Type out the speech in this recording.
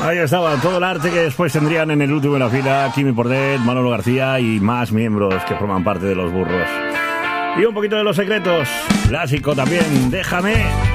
Ahí estaba todo el arte que después tendrían en el último de la fila Quimi Portet, Manolo García y más miembros que forman parte de Los Burros. Y un poquito de Los Secretos, clásico también, Déjame.